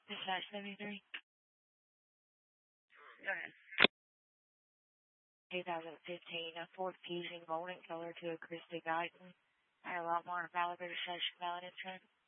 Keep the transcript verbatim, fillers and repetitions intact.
Dispatch seventy-three. Go ahead. twenty fifteen, a Ford Fusion golden color to a Christie Guyton. I had a lot more valid registration, valid insurance.